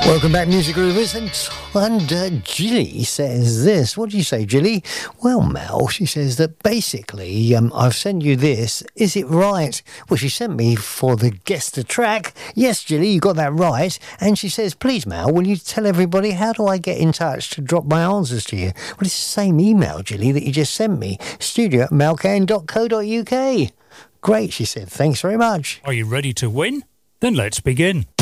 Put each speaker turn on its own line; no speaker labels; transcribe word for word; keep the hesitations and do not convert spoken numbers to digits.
Welcome back, Music Groovers. And, and uh, Jilly says this. What do you say, Jilly? Well, Mel, she says that basically um, I've sent you this. Is it right? Well, she sent me for the guest track. Yes, Jilly, you got that right. And she says, please, Mel, will you tell everybody how do I get in touch to drop my answers to you? Well, it's the same email, Jilly, that you just sent me. Studio at melcan dot co dot uk. Great, she said. Thanks very much.
Are you ready to win? Then let's begin.